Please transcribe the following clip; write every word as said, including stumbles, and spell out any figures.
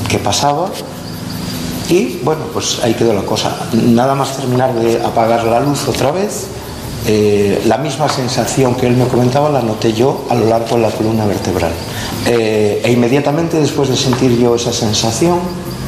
qué pasaba. Y bueno, pues ahí quedó la cosa. Nada más terminar de apagar la luz otra vez, eh, la misma sensación que él me comentaba la noté yo a lo largo de la columna vertebral. Eh, e inmediatamente después de sentir yo esa sensación,